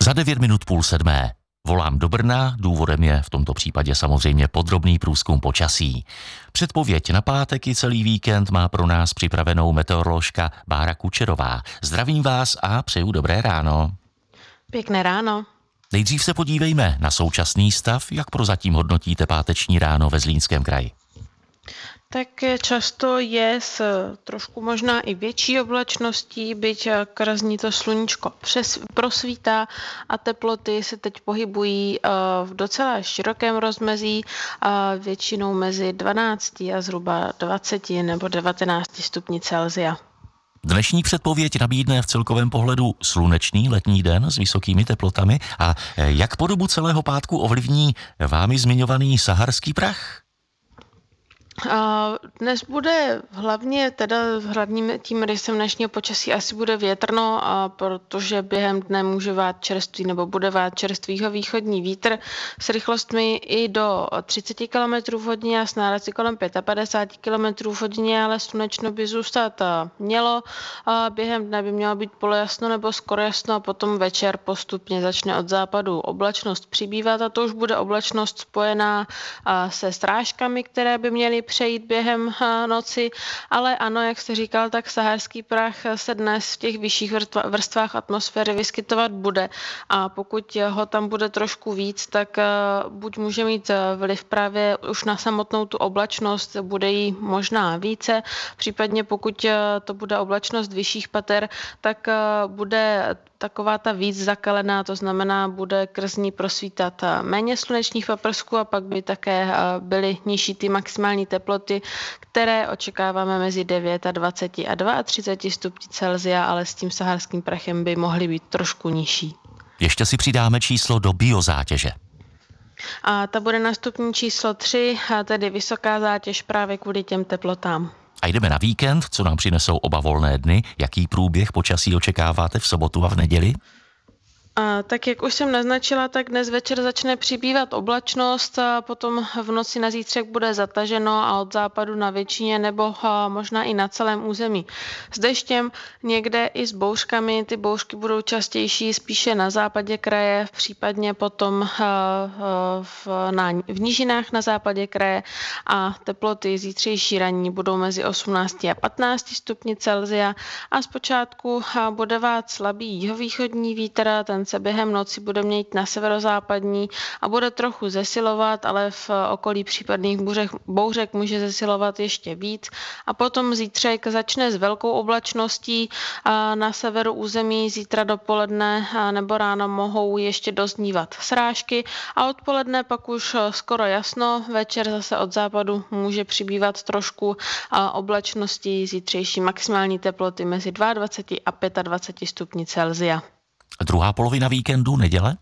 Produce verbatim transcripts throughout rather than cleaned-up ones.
Za devět minut půl sedmé. Volám do Brna, důvodem je v tomto případě samozřejmě podrobný průzkum počasí. Předpověď na pátek i celý víkend má pro nás připravenou meteoroložka Bára Kučerová. Zdravím vás a přeju dobré ráno. Pěkné ráno. Nejdřív se podívejme na současný stav, jak prozatím hodnotíte páteční ráno ve Zlínském kraji. Tak často je s trošku možná i větší oblačností, byť krazní to sluníčko přes, prosvítá a teploty se teď pohybují v docela širokém rozmezí, většinou mezi dvanácti a zhruba dvaceti nebo devatenácti stupni Celsia. Dnešní předpověď nabídne v celkovém pohledu slunečný letní den s vysokými teplotami a jak po dobu celého pátku ovlivní vámi zmiňovaný saharský prach? Dnes bude hlavně teda hlavním tím rysem dnešního počasí asi bude větrno, protože během dne může vát čerstvý nebo bude vát čerstvýho východní vítr s rychlostmi i do třicet kilometrů v hodině a s nárazy kolem padesát pět kilometrů v hodině, ale slunečno by zůstat mělo. Během dne by mělo být polojasno nebo skoro jasno a potom večer postupně začne od západu oblačnost přibývat a to už bude oblačnost spojená se srážkami, které by měly přejít během noci, ale ano, jak jste říkal, tak saharský prach se dnes v těch vyšších vrstvách atmosféry vyskytovat bude a pokud ho tam bude trošku víc, tak buď může mít vliv právě už na samotnou tu oblačnost, bude jí možná více, případně pokud to bude oblačnost vyšších pater, tak bude taková ta víc zakalená, to znamená, bude krz ní prosvítat méně slunečních paprsků a pak by také byly nižší ty maximální teploty, které očekáváme mezi devět a dvacet a třicet dva stupni Celsia, ale s tím saharským prachem by mohly být trošku nižší. Ještě si přidáme číslo do biozátěže. A ta bude na stupni číslo tři, a tedy vysoká zátěž právě kvůli těm teplotám. A jdeme na víkend, co nám přinesou oba volné dny. Jaký průběh počasí očekáváte v sobotu a v neděli? A tak jak už jsem naznačila, tak dnes večer začne přibývat oblačnost a potom v noci na zítřek bude zataženo a od západu na většině nebo možná i na celém území s deštěm, někde i s bouřkami. Ty bouřky budou častější spíše na západě kraje, případně potom v, na, v nížinách na západě kraje a teploty zítřejší ranní budou mezi osmnácti a patnácti stupni Celsia a zpočátku bude vát slabý jihovýchodní vítr, ten se během noci bude měnit na severozápadní a bude trochu zesilovat, ale v okolí případných bouřek, bouřek může zesilovat ještě víc. A potom zítřek začne s velkou oblačností a na severu území zítra dopoledne nebo ráno mohou ještě doznívat srážky a odpoledne pak už skoro jasno, večer zase od západu může přibývat trošku oblačností, zítřejší maximální teploty mezi dvaceti dvěma a dvaceti pěti stupni Celsia. Druhá polovina víkendu, neděle?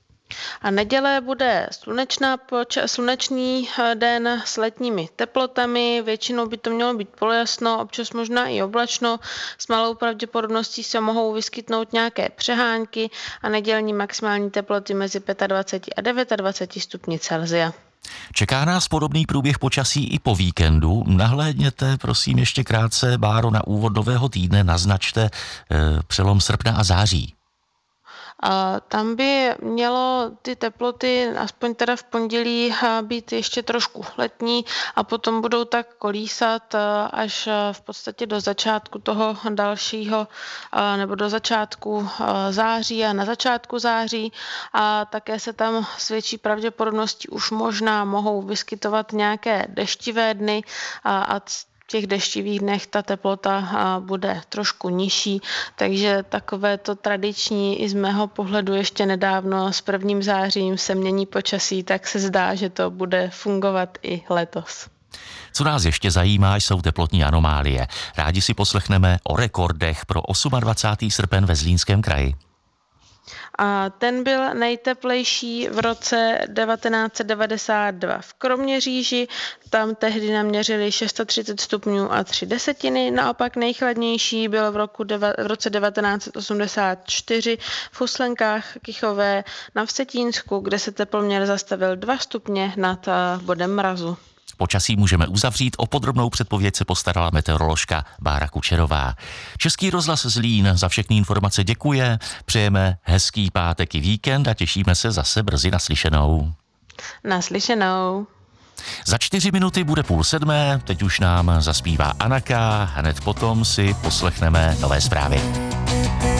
A neděle bude slunečná poča- slunečný den s letními teplotami, většinou by to mělo být polojasno, občas možná i oblačno, s malou pravděpodobností se mohou vyskytnout nějaké přehánky a nedělní maximální teploty mezi dvaceti pěti a dvaceti devíti stupni Celsia. Čeká nás podobný průběh počasí i po víkendu. Nahlédněte, prosím, ještě krátce, Báro, na úvod nového týdne, naznačte eh, přelom srpna a září. A tam by mělo ty teploty, aspoň teda v pondělí, být ještě trošku letní a potom budou tak kolísat až v podstatě do začátku toho dalšího nebo do začátku září a na začátku září a také se tam s větší pravděpodobností už možná mohou vyskytovat nějaké deštivé dny a, a v těch deštivých dnech ta teplota bude trošku nižší, takže takové to tradiční i z mého pohledu ještě nedávno s prvním zářím se mění počasí, tak se zdá, že to bude fungovat i letos. Co nás ještě zajímá, jsou teplotní anomálie. Rádi si poslechneme o rekordech pro dvacátého osmého srpen ve Zlínském kraji. A ten byl nejteplejší v roce devatenáct set devadesát dva v Kroměříži, tam tehdy naměřili šest set třicet stupňů a tři desetiny, naopak nejchladnější byl v, roku deva, v roce devatenáct set osmdesát čtyři v Huslenkách Kychové na Vsetínsku, kde se teploměr zastavil dva stupně nad bodem mrazu. Počasí můžeme uzavřít, o podrobnou předpověď se postarala meteoroložka Bára Kučerová. Český rozhlas Zlín za všechny informace děkuje, přejeme hezký pátek i víkend a těšíme se zase brzy naslyšenou. Naslyšenou. Za čtyři minuty bude půl sedmé, teď už nám zaspívá Anaka, hned potom si poslechneme nové zprávy.